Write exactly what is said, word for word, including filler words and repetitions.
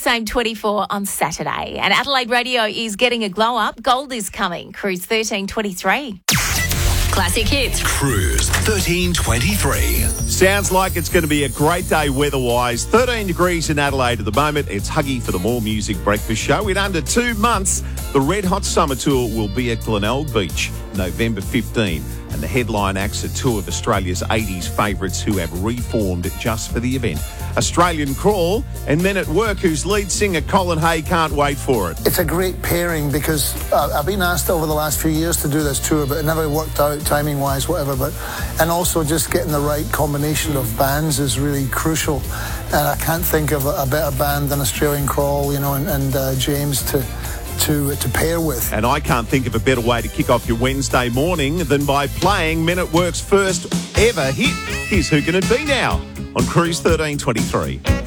same twenty-four on Saturday. And Adelaide Radio is getting a glow up. Gold is coming. Cruise thirteen twenty-three. Classic hits. Cruise thirteen twenty-three. Sounds like it's going to be a great day weather-wise. thirteen degrees in Adelaide at the moment. It's Huggy for the More Music Breakfast Show. In under two months, the Red Hot Summer Tour will be at Glenelg Beach, November fifteenth. And the headline acts are two of Australia's eighties favourites who have reformed just for the event. Australian Crawl and Men at Work, whose lead singer Colin Hay can't wait for it. It's a great pairing because uh, I've been asked over the last few years to do this tour, but it never worked out timing-wise, whatever. But and also just getting the right combination of bands is really crucial. And I can't think of a, a better band than Australian Crawl, you know, and, and uh, James to. To, to pair with. And I can't think of a better way to kick off your Wednesday morning than by playing Men at Work's first ever hit. Here's Who Can It Be Now on Cruise thirteen twenty-three.